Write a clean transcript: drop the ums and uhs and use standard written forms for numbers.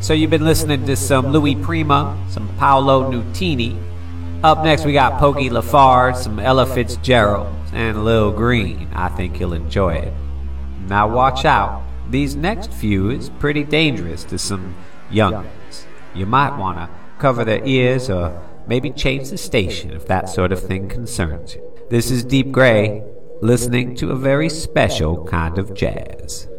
So you've been listening to some Louis Prima, some Paolo Nutini. Up next we got Pokey Lafarge, some Ella Fitzgerald, and Lil Green. I think you'll enjoy it. Now watch out. These next few is pretty dangerous to some youngins. You might want to cover their ears or maybe change the station if that sort of thing concerns you. This is Deep Gray, listening to a very special kind of jazz.